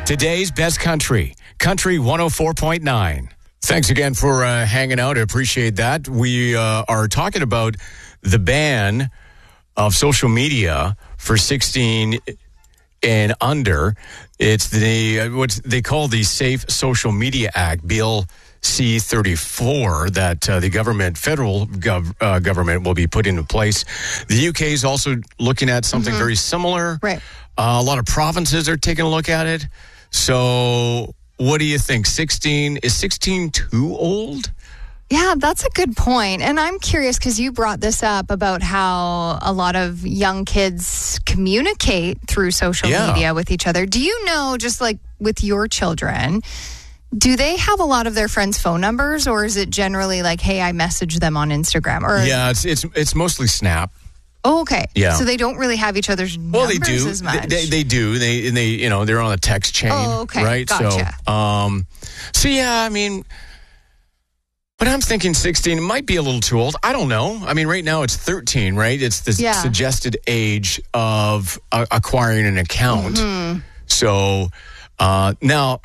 Today's best country, Country 104.9. Thanks again for hanging out. I appreciate that. We are talking about the ban of social media for 16 and under. It's what they call the Safe Social Media Act, Bill C-34, that the federal government will be putting into place. The UK is also looking at something very similar. Right. A lot of provinces are taking a look at it. So what do you think? 16 too old? Yeah, that's a good point. And I'm curious because you brought this up about how a lot of young kids communicate through social media with each other. Do you know, just like with your children, do they have a lot of their friends' phone numbers, or is it generally like, hey, I message them on Instagram? Or yeah, it's mostly Snap. Oh, okay. Yeah. So they don't really have each other's numbers as much. They do. They they're on a text chain. Oh, okay. Right. Gotcha. So yeah, I mean, but I'm thinking 16 might be a little too old. I don't know. I mean, right now it's 13, right? It's the suggested age of acquiring an account. Mm-hmm. So now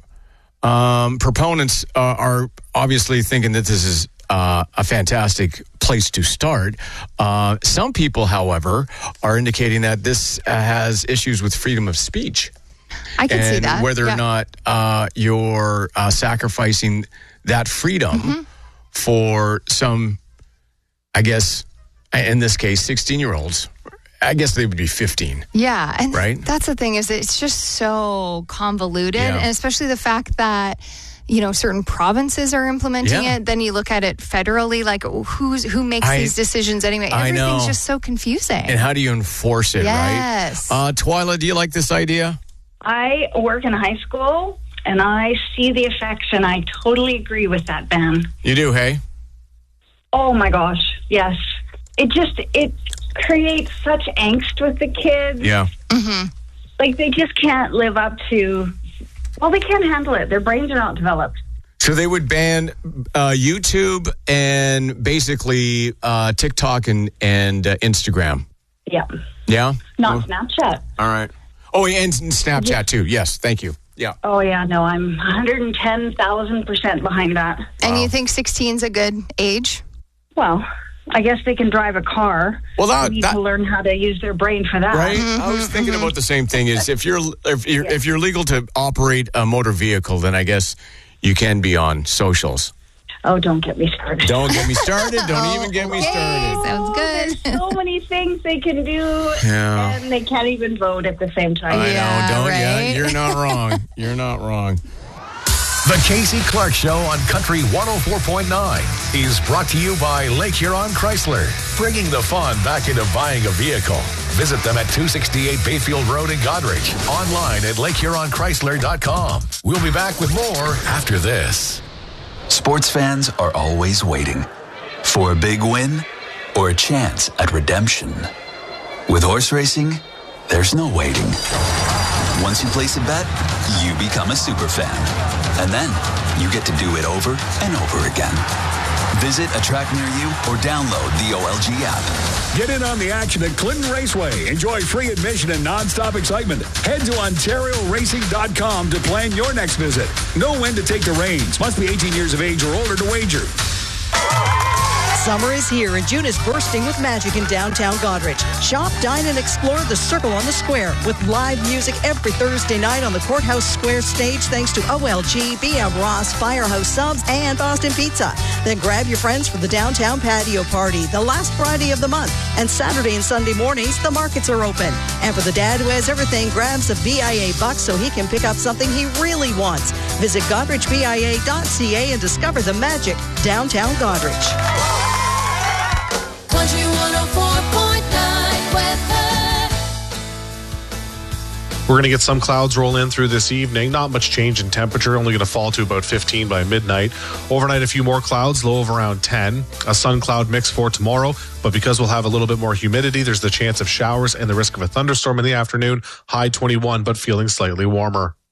proponents are obviously thinking that this is a fantastic place to start. Some people, however, are indicating that this has issues with freedom of speech. I can see that. Whether or not you're sacrificing that freedom for some, I guess, in this case, 16-year-olds. I guess they would be 15. Yeah, and right? That's the thing, is it's just so convoluted, and especially the fact that certain provinces are implementing it. Then you look at it federally, like who makes these decisions anyway? Everything's just so confusing. And how do you enforce it, yes. right? Twyla, do you like this idea? I work in high school, and I see the effects, and I totally agree with that ban. You do, hey? Oh, my gosh, yes. It creates such angst with the kids. Yeah. Mm-hmm. Like, they just can't live up to... Well, they can't handle it. Their brains are not developed. So they would ban YouTube and basically TikTok and Instagram. Yeah. Yeah? Not Snapchat. All right. Oh, and Snapchat too. Yes, thank you. Yeah. Oh, yeah, no, I'm 110,000% behind that. And you think 16 is a good age? Well, I guess they can drive a car. Well, they need to learn how to use their brain for that. Right. I was thinking about the same thing. Is if you're legal to operate a motor vehicle, then I guess you can be on socials. Oh, don't get me started. Don't get me started. Don't even get me started. Sounds good. There's so many things they can do, and they can't even vote at the same time. I know. Don't. Right? Yeah, you're not wrong. You're not wrong. The Casey Clark Show on Country 104.9 is brought to you by Lake Huron Chrysler, bringing the fun back into buying a vehicle. Visit them at 268 Bayfield Road in Goderich. Online at lakehuronchrysler.com. We'll be back with more after this. Sports fans are always waiting for a big win or a chance at redemption. With horse racing, there's no waiting. Once you place a bet, you become a super fan. And then you get to do it over and over again. Visit a track near you or download the OLG app. Get in on the action at Clinton Raceway. Enjoy free admission and nonstop excitement. Head to OntarioRacing.com to plan your next visit. Know when to take the reins. Must be 18 years of age or older to wager. Summer is here and June is bursting with magic in downtown Goderich. Shop, dine, and explore the Circle on the Square with live music every Thursday night on the Courthouse Square stage thanks to OLG, BM Ross, Firehouse Subs, and Boston Pizza. Then grab your friends for the downtown patio party, the last Friday of the month. And Saturday and Sunday mornings, the markets are open. And for the dad who has everything, grabs a BIA buck so he can pick up something he really wants. Visit GoderichBIA.ca and discover the magic downtown Goderich. Country 104.9 weather. We're going to get some clouds roll in through this evening. Not much change in temperature. Only going to fall to about 15 by midnight. Overnight, a few more clouds, low of around 10. A sun cloud mix for tomorrow. But because we'll have a little bit more humidity, there's the chance of showers and the risk of a thunderstorm in the afternoon. High 21, but feeling slightly warmer.